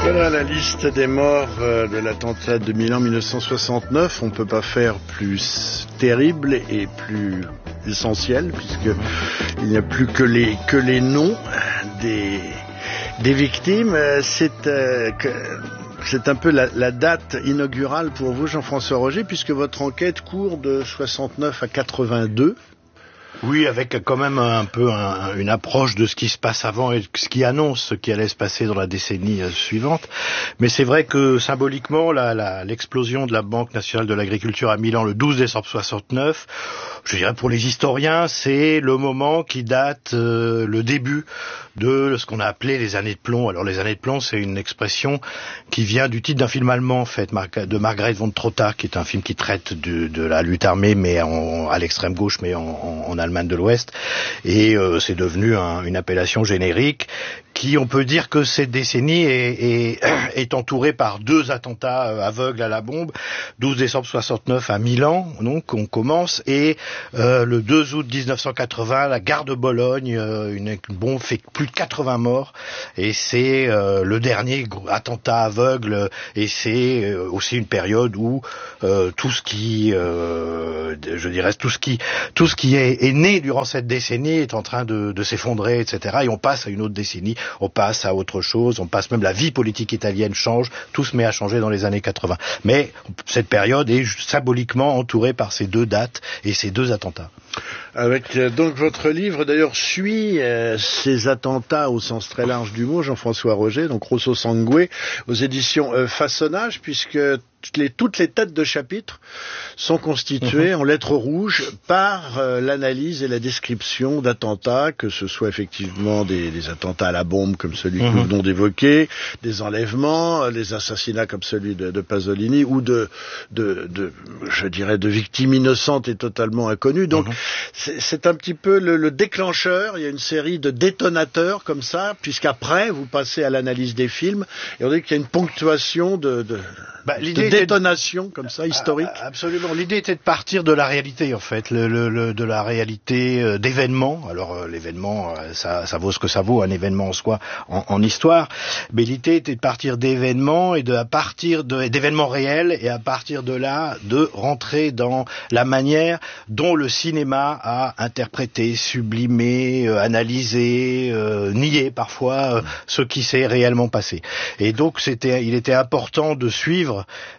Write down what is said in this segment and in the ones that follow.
Voilà la liste des morts de l'attentat de Milan 1969. On ne peut pas faire plus terrible et plus essentiel, puisque il n'y a plus que les noms des victimes. C'est un peu la date inaugurale pour vous, Jean-François Roger, puisque votre enquête court de 69 à 82. Oui, avec quand même un peu une approche de ce qui se passe avant et ce qui annonce ce qui allait se passer dans la décennie suivante. Mais c'est vrai que symboliquement, l'explosion de la Banque nationale de l'agriculture à Milan le 12 décembre 69, je dirais pour les historiens, c'est le moment qui date le début de ce qu'on a appelé les années de plomb. Alors les années de plomb, c'est une expression qui vient du titre d'un film allemand en fait, de Margaret von Trotta, qui est un film qui traite de la lutte armée, mais à l'extrême gauche, mais en Allemagne de l'Ouest, et c'est devenu une appellation générique qui, on peut dire que cette décennie est entourée par deux attentats aveugles à la bombe. 12 décembre 69 à Milan, donc on commence, et le 2 août 1980, la gare de Bologne, une bombe fait plus de 80 morts, et c'est le dernier attentat aveugle, et c'est aussi une période où tout ce qui est né durant cette décennie est en train de s'effondrer, etc. Et on passe à une autre décennie, on passe à autre chose, on passe même, la vie politique italienne change, tout se met à changer dans les années 80. Mais cette période est symboliquement entourée par ces deux dates et ces deux attentats. Avec donc votre livre d'ailleurs suit ces attentats au sens très large du mot, Jean-François Roger, donc Rosso Sangue, aux éditions Façonnage, puisque toutes les têtes de chapitre sont constituées en lettres rouges par l'analyse et la description d'attentats, que ce soit effectivement des attentats à la bombe comme celui que nous venons d'évoquer, des enlèvements, des assassinats comme celui de Pasolini, ou de victimes innocentes et totalement inconnues. Donc c'est un petit peu le déclencheur. Il y a une série de détonateurs comme ça, puisqu'après vous passez à l'analyse des films, et on dit qu'il y a une ponctuation de détonation comme ça, historique. Absolument. L'idée était de partir de la réalité, en fait, de la réalité d'événements. Alors l'événement, ça vaut ce que ça vaut, un événement en soi, en histoire. Mais l'idée était de partir d'événements et à partir d'événements réels, et à partir de là, de rentrer dans la manière dont le cinéma a interprété, sublimé, analysé, nié parfois ce qui s'est réellement passé. Et donc il était important de suivre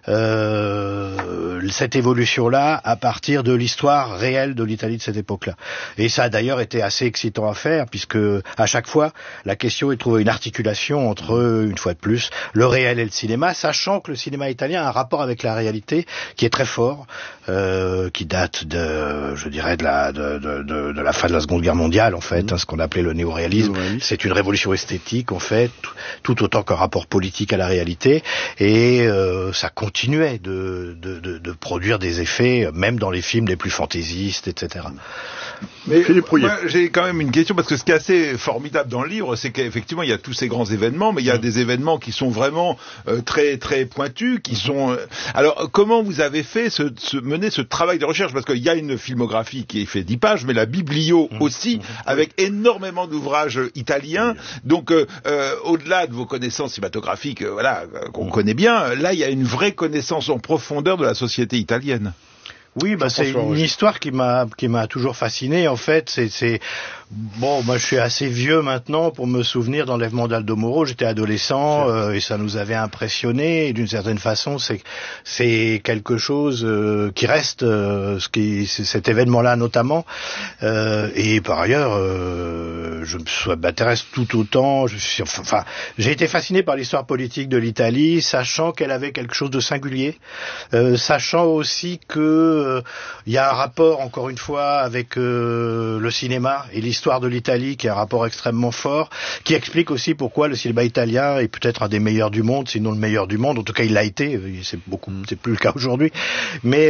cette évolution-là à partir de l'histoire réelle de l'Italie de cette époque-là. Et ça a d'ailleurs été assez excitant à faire, puisque à chaque fois, la question est de trouver une articulation entre, une fois de plus, le réel et le cinéma, sachant que le cinéma italien a un rapport avec la réalité qui est très fort, qui date de la fin de la Seconde Guerre mondiale, en fait, ce qu'on appelait le néoréalisme. C'est une révolution esthétique, en fait, tout autant qu'un rapport politique à la réalité, et ça continuait de produire des effets, même dans les films les plus fantaisistes, etc. Mais moi, j'ai quand même une question, parce que ce qui est assez formidable dans le livre, c'est qu'effectivement il y a tous ces grands événements, mais il y a des événements qui sont vraiment très très pointus, qui sont. Alors comment vous avez fait mener ce travail de recherche, parce qu'il y a une filmographie qui est fait 10 pages, mais la biblio aussi, avec énormément d'ouvrages italiens. Donc au-delà de vos connaissances cinématographiques, qu'on connaît bien, là il y a une vraie connaissance en profondeur de la société italienne. Oui, c'est une histoire qui m'a toujours fasciné, en fait. Bon, moi je suis assez vieux maintenant pour me souvenir d'enlèvement d'Aldo Moro. J'étais adolescent et ça nous avait impressionné. Et d'une certaine façon, c'est quelque chose qui reste, cet événement-là notamment. Et par ailleurs, je m'intéresse tout autant. J'ai été fasciné par l'histoire politique de l'Italie, sachant qu'elle avait quelque chose de singulier, sachant aussi que il y a un rapport, encore une fois, avec le cinéma et l'histoire de l'Italie, qui a un rapport extrêmement fort, qui explique aussi pourquoi le cinéma italien est peut-être un des meilleurs du monde, sinon le meilleur du monde. En tout cas, il l'a été. C'est plus le cas aujourd'hui. Mais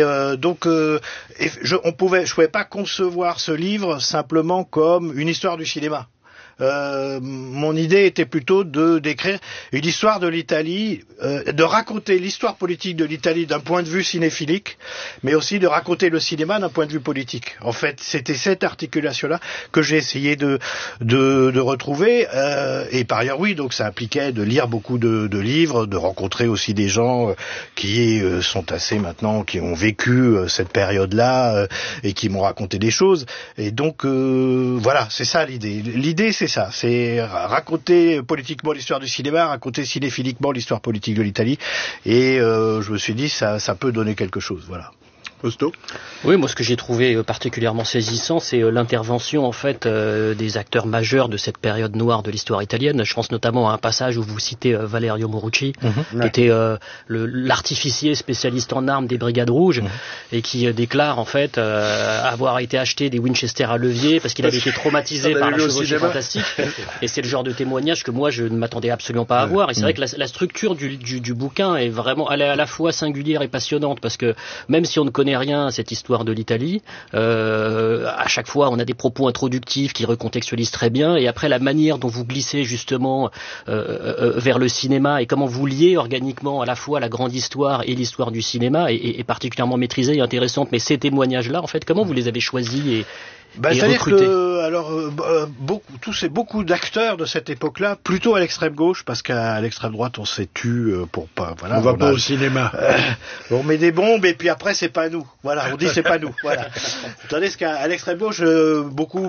je pouvais pas concevoir ce livre simplement comme une histoire du cinéma. mon idée était plutôt d'écrire une histoire de l'Italie, de raconter l'histoire politique de l'Italie d'un point de vue cinéphilique, mais aussi de raconter le cinéma d'un point de vue politique. En fait, c'était cette articulation-là que j'ai essayé de retrouver. Et par ailleurs, oui, donc ça impliquait de lire beaucoup de livres, de rencontrer aussi des gens qui sont assez maintenant, qui ont vécu cette période-là et qui m'ont raconté des choses. Et donc, voilà, c'est ça l'idée. L'idée, c'est ça, c'est raconter politiquement l'histoire du cinéma, raconter cinéphiliquement l'histoire politique de l'Italie. Et je me suis dit, ça peut donner quelque chose, voilà. Posto ? Oui, moi ce que j'ai trouvé particulièrement saisissant, c'est l'intervention en fait des acteurs majeurs de cette période noire de l'histoire italienne. Je pense notamment à un passage où vous citez Valerio Morucci, qui était l'artificier spécialiste en armes des Brigades Rouges, et qui déclare en fait avoir été acheté des Winchester à levier parce qu'il avait été traumatisé par la chevauchée fantastique. Et c'est le genre de témoignage que moi je ne m'attendais absolument pas à voir. Et c'est vrai que la structure du bouquin est vraiment à la fois singulière et passionnante, parce que même si on ne connaît rien à cette histoire de l'Italie, à chaque fois on a des propos introductifs qui recontextualisent très bien, et après la manière dont vous glissez justement vers le cinéma et comment vous liez organiquement à la fois la grande histoire et l'histoire du cinéma est particulièrement maîtrisée et intéressante. Mais ces témoignages-là, en fait, comment vous les avez choisis et c'est-à-dire que beaucoup d'acteurs de cette époque-là, plutôt à l'extrême gauche, parce qu'à l'extrême droite on s'est tu pour pas. Voilà, on va pas au cinéma. On met des bombes et puis après c'est pas nous. Voilà, on dit c'est pas nous. Voilà. Tandis qu'à l'extrême gauche, beaucoup